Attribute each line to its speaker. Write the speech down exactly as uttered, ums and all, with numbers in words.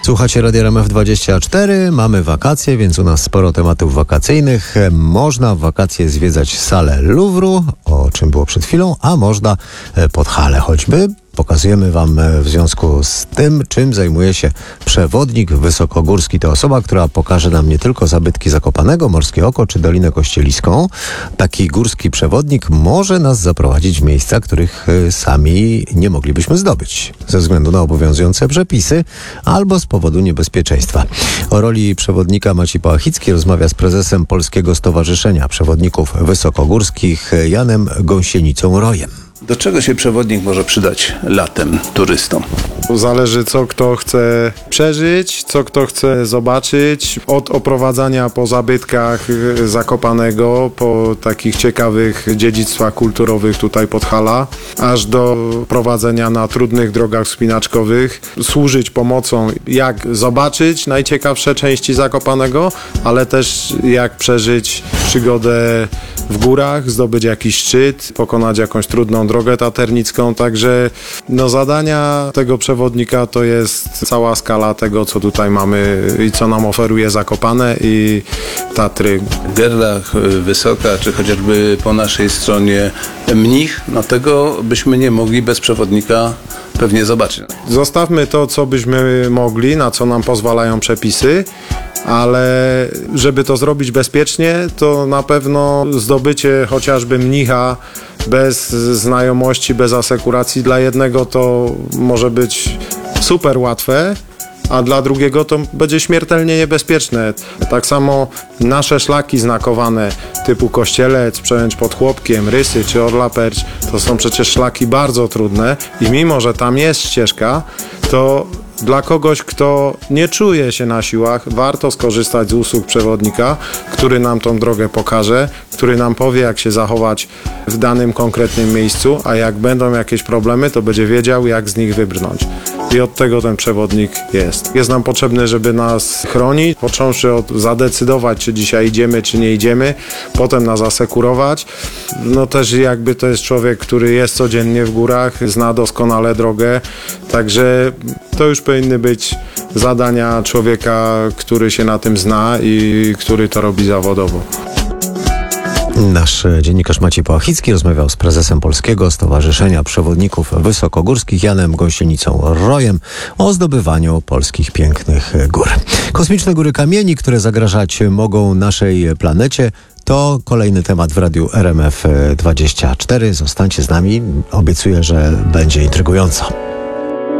Speaker 1: Słuchacie Radia R M F dwadzieścia cztery, mamy wakacje, więc u nas sporo tematów wakacyjnych. Można w wakacje zwiedzać salę Louvru, o czym było przed chwilą, a można Podhale choćby. Pokazujemy Wam w związku z tym, czym zajmuje się przewodnik wysokogórski. To osoba, która pokaże nam nie tylko zabytki Zakopanego, Morskie Oko czy Dolinę Kościeliską. Taki górski przewodnik może nas zaprowadzić w miejsca, których sami nie moglibyśmy zdobyć ze względu na obowiązujące przepisy albo z powodu niebezpieczeństwa. O roli przewodnika Maciej Pałachicki rozmawia z prezesem Polskiego Stowarzyszenia Przewodników Wysokogórskich Janem Gąsienicą-Rojem.
Speaker 2: Do czego się przewodnik może przydać latem turystom?
Speaker 3: Zależy, co kto chce przeżyć, co kto chce zobaczyć. Od oprowadzania po zabytkach Zakopanego, po takich ciekawych dziedzictwach kulturowych tutaj Podhala, aż do prowadzenia na trudnych drogach wspinaczkowych. Służyć pomocą, jak zobaczyć najciekawsze części Zakopanego, ale też jak przeżyć przygodę w górach, zdobyć jakiś szczyt, pokonać jakąś trudną drogę taternicką. Także no, zadania tego przewodnika to jest cała skala tego, co tutaj mamy i co nam oferuje Zakopane i Tatry.
Speaker 2: Gerlach, Wysoka, czy chociażby po naszej stronie Mnich, no tego byśmy nie mogli bez przewodnika pewnie zobaczyć.
Speaker 3: Zostawmy to, co byśmy mogli, na co nam pozwalają przepisy, ale żeby to zrobić bezpiecznie, to na pewno zdobycie chociażby Mnicha bez znajomości, bez asekuracji dla jednego to może być super łatwe, a dla drugiego to będzie śmiertelnie niebezpieczne. Tak samo nasze szlaki znakowane typu Kościelec, Przełęcz pod Chłopkiem, Rysy czy Orla Perć to są przecież szlaki bardzo trudne i mimo, że tam jest ścieżka, to dla kogoś, kto nie czuje się na siłach, warto skorzystać z usług przewodnika, który nam tą drogę pokaże, który nam powie, jak się zachować w danym konkretnym miejscu, a jak będą jakieś problemy, to będzie wiedział, jak z nich wybrnąć. I od tego ten przewodnik jest. Jest nam potrzebny, żeby nas chronić, począwszy od zadecydować, czy dzisiaj idziemy, czy nie idziemy, potem nas asekurować. No też jakby to jest człowiek, który jest codziennie w górach, zna doskonale drogę, także to już powinny być zadania człowieka, który się na tym zna i który to robi zawodowo.
Speaker 1: Nasz dziennikarz Maciej Pałachicki rozmawiał z prezesem Polskiego Stowarzyszenia Przewodników Wysokogórskich Janem Gąsienicą-Rojem o zdobywaniu polskich pięknych gór. Kosmiczne góry kamieni, które zagrażać mogą naszej planecie, to kolejny temat w Radiu R M F dwadzieścia cztery. Zostańcie z nami. Obiecuję, że będzie intrygująco.